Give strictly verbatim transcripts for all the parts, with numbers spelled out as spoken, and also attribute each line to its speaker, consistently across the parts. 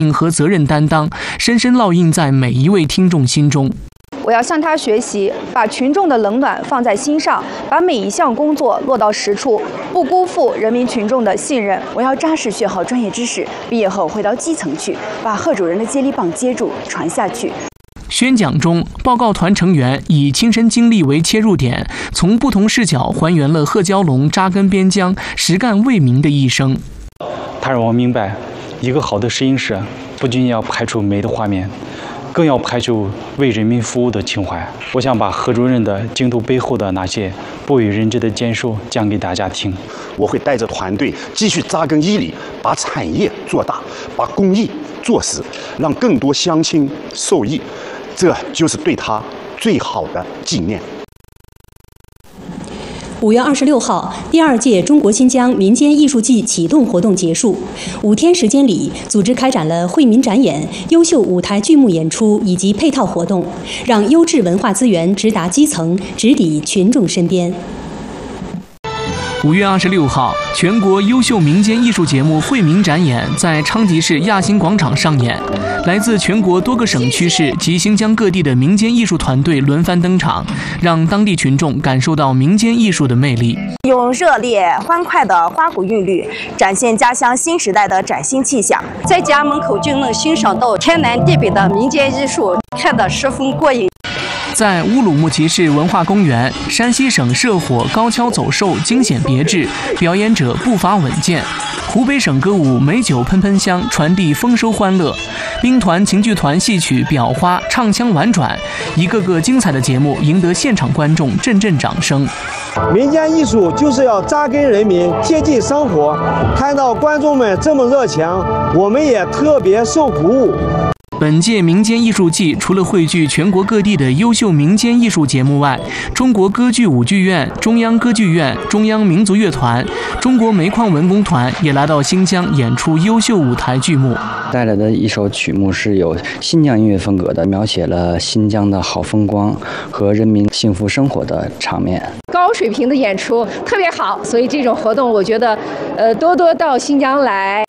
Speaker 1: 和责任担当，深深烙印在每一位听众心中。
Speaker 2: 我要向他学习，把群众的冷暖放在心上，把每一项工作落到实处，不辜负人民群众的信任。我要扎实学好专业知识，毕业后回到基层去，把贺主任的接力棒接住，传下去。
Speaker 1: 宣讲中，报告团成员以亲身经历为切入点，从不同视角还原了贺蛟龙扎根边疆、实干为民的一生。
Speaker 3: 他让我明白，一个好的摄影师不仅要拍出美的画面，更要拍出为人民服务的情怀。我想把贺主任的精读背后的那些不为人知的坚守讲给大家听。
Speaker 4: 我会带着团队继续扎根伊犁，把产业做大，把公益做实，让更多乡亲受益。这就是对他最好的纪念。
Speaker 5: 五月二十六号，第二届中国新疆民间艺术季启动活动结束。五天时间里，组织开展了惠民展演、优秀舞台剧目演出以及配套活动，让优质文化资源直达基层，直抵群众身边。
Speaker 1: 五月二十六号，全国优秀民间艺术节目惠民展演在昌吉市亚新广场上演，来自全国多个省区市及新疆各地的民间艺术团队轮番登场，让当地群众感受到民间艺术的魅力。
Speaker 6: 用热烈欢快的花鼓韵律，展现家乡新时代的崭新气象，
Speaker 7: 在家门口就能欣赏到天南地北的民间艺术，看得十分过瘾。
Speaker 1: 在乌鲁木齐市文化公园，山西省社火高跷走兽惊险别致，表演者步伐稳健；湖北省歌舞美酒喷喷香，传递丰收欢乐；兵团情剧团戏曲裱花唱腔婉转，一个个精彩的节目赢得现场观众阵阵掌声。
Speaker 8: 民间艺术就是要扎根人民，贴近生活。看到观众们这么热情，我们也特别受鼓舞。
Speaker 1: 本届民间艺术季除了汇聚全国各地的优秀民间艺术节目外，中国歌剧舞剧院、中央歌剧院、中央民族乐团、中国煤矿文工团也来到新疆演出优秀舞台剧目。
Speaker 9: 带来的一首曲目是有新疆音乐风格的，描写了新疆的好风光和人民幸福生活的场面。
Speaker 10: 高水平的演出特别好，所以这种活动我觉得，呃，多多到新疆来。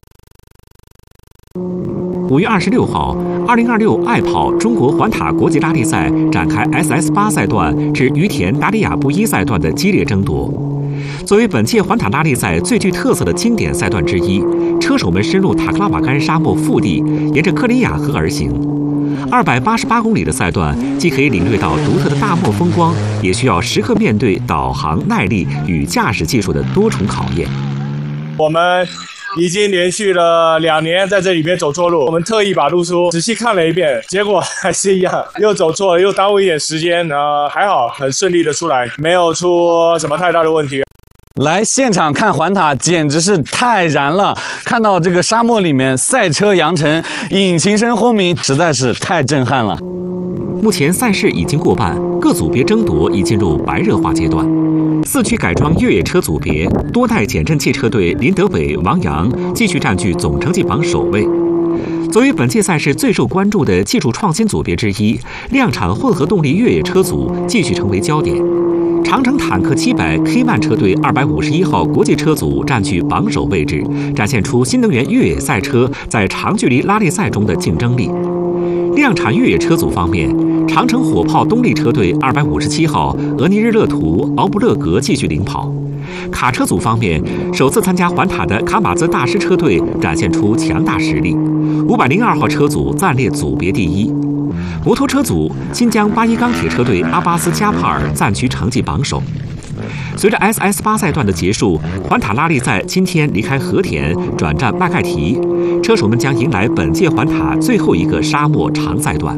Speaker 11: 五月二十六号，二零二六爱跑中国环塔国际拉力赛展开 S S 八 赛段至于田达里亚布一赛段的激烈争夺。作为本届环塔拉力赛最具特色的经典赛段之一，车手们深入塔克拉玛干沙漠腹地，沿着克里雅河而行。二百八十八公里的赛段，既可以领略到独特的大漠风光，也需要时刻面对导航耐力与驾驶技术的多重考验。
Speaker 12: 我们已经连续了两年在这里边走错路，我们特意把路书仔细看了一遍，结果还是一样，又走错了，又耽误一点时间。呃，还好，很顺利的出来，没有出什么太大的问题。
Speaker 13: 来现场看环塔简直是太燃了！看到这个沙漠里面赛车扬尘，引擎声轰鸣，实在是太震撼了。
Speaker 11: 目前赛事已经过半，各组别争夺已进入白热化阶段。四驱改装越野车组别，多代减震器车队林德伟、王阳继续占据总成绩榜首位。作为本届赛事最受关注的技术创新组别之一，量产混合动力越野车组继续成为焦点。长城坦克七百 K 曼车队二百五十一号国际车组占据榜首位置，展现出新能源越野赛车在长距离拉力赛中的竞争力。量产越野车组方面，长城火炮动力车队二百五十七号俄尼日勒图敖布勒格继续领跑。卡车组方面，首次参加环塔的卡马兹大师车队展现出强大实力，五百零二号车组暂列组别第一。摩托车组，新疆八一钢铁车队阿巴斯加帕尔暂居成绩榜首。随着 S S 八 赛段的结束，环塔拉力赛今天离开和田，转战麦盖提，车手们将迎来本届环塔最后一个沙漠长赛段。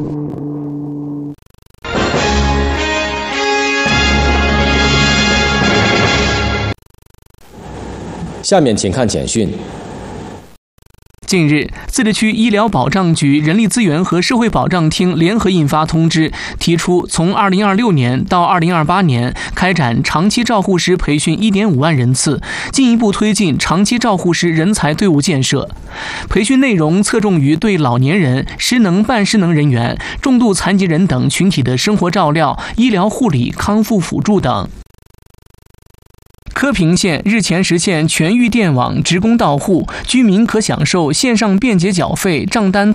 Speaker 14: 下面请看简讯。
Speaker 1: 近日，自治区医疗保障局人力资源和社会保障厅联合印发通知，提出从二零二六年到二零二八年开展长期照护师培训一点五万人次，进一步推进长期照护师人才队伍建设。培训内容侧重于对老年人、失能半失能人员、重度残疾人等群体的生活照料、医疗护理、康复辅助等。 柯平县日前实现全域电网直供到户，居民可享受线上便捷缴费、账单